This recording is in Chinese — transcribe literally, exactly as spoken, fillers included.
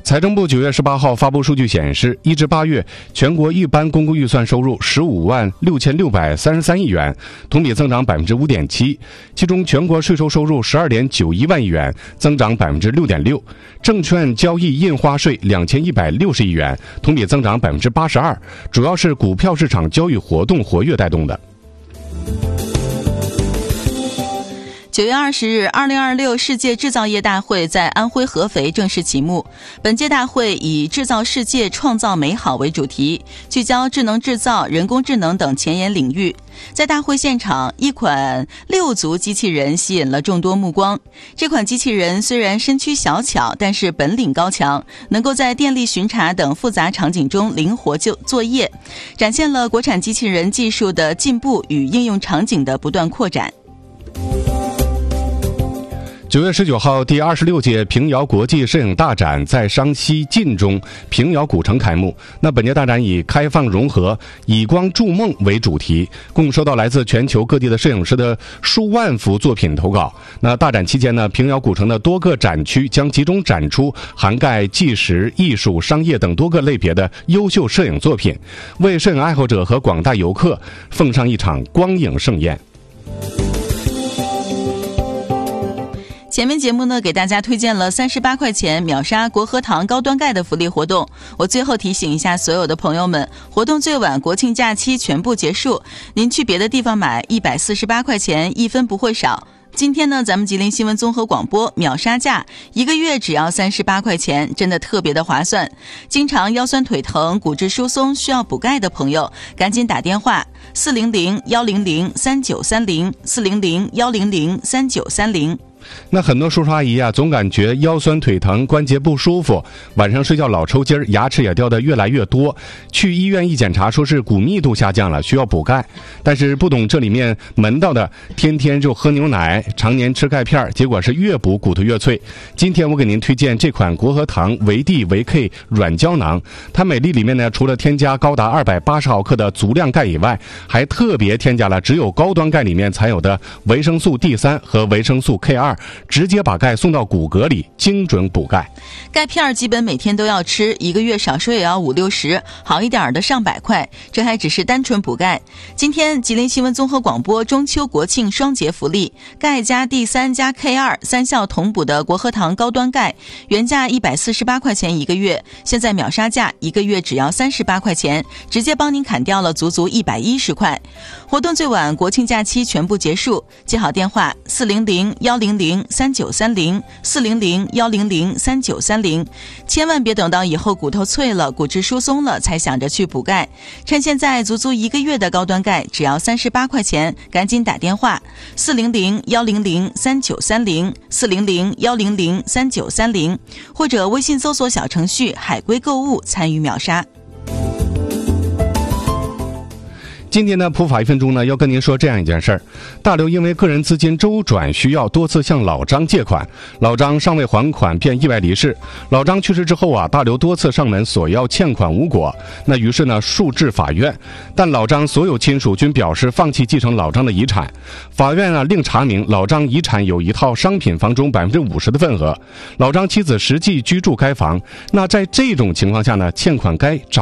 财政部九月十八号发布数据显示，一至八月全国一般公共预算收入十五万六千六百三十三亿元，同比增长百分之五点七。其中，全国税收收入十二点九一万亿元，增长百分之六点六。证券交易印花税两千一百六十亿元，同比增长百分之八十二，主要是股票市场交易活动活跃带动的。 九月二十日，二零二六世界制造业大会在安徽合肥正式启幕。本届大会以制造世界创造美好为主题，聚焦智能制造、人工智能等前沿领域。在大会现场，一款六足机器人吸引了众多目光。这款机器人虽然身躯小巧，但是本领高强，能够在电力巡查等复杂场景中灵活就作业，展现了国产机器人技术的进步与应用场景的不断扩展。 九月十九号，第二十六届平遥国际摄影大展在山西晋中平遥古城开幕。那本届大展以开放融合、以光筑梦为主题，共收到来自全球各地的摄影师的数万幅作品投稿。那大展期间呢，平遥古城的多个展区将集中展出涵盖纪实、艺术、商业等多个类别的优秀摄影作品，为摄影爱好者和广大游客奉上一场光影盛宴。 前面节目呢，给大家推荐了三十八块钱秒杀国和堂高端钙的福利活动。我最后提醒一下所有的朋友们，活动最晚国庆假期全部结束，您去别的地方买一百四十八块钱，一分不会少。今天呢，咱们吉林新闻综合广播秒杀价，一个月只要三十八块钱，真的特别的划算。经常腰酸腿疼、骨质疏松需要补钙的朋友，赶紧打电话四零零幺零零三九三零四零零幺零零三九三零。 那很多叔叔阿姨啊，总感觉腰酸腿疼、关节不舒服，晚上睡觉老抽筋儿，牙齿也掉得越来越多。去医院一检查，说是骨密度下降了，需要补钙。但是不懂这里面门道的，天天就喝牛奶，常年吃钙片，结果是越补骨头越脆。今天我给您推荐这款国和堂维 D 维 K 软胶囊，它每粒里面呢，除了添加高达二百八十毫克的足量钙以外，还特别添加了只有高端钙里面才有的维生素 D 三 和维生素 K 二。直接把钙送到骨骼里，精准补钙。 钙片基本每天都要吃，一个月少说也要五六十，好一点的上百块，这还只是单纯补钙。今天吉林新闻综合广播中秋国庆双节福利，钙加 D 三 加 K 二 三效同补的国和堂高端钙，原价一百四十八块钱一个月，现在秒杀价，一个月只要三十八块钱，直接帮您砍掉了足足一百一十块。活动最晚国庆假期全部结束，记好电话四零零幺零零三九三零四零零幺零零三九三零，千万别等到以后骨头脆了、骨质疏松了才想着去补钙，趁现在足足一个月的高端钙只要三十八块钱，赶紧打电话四零零幺零零三九三零四零零幺零零三九三零，或者微信搜索小程序海龟购物参与秒杀。 今天呢，普法一分钟呢，要跟您说这样一件事儿：大刘因为个人资金周转需要，多次向老张借款，老张尚未还款便意外离世。老张去世之后啊，大刘多次上门索要欠款无果，那于是呢，诉至法院，但老张所有亲属均表示放弃继承老张的遗产。法院啊，另查明老张遗产有一套商品房中百分之五十的份额，老张妻子实际居住该房。那在这种情况下呢，欠款该找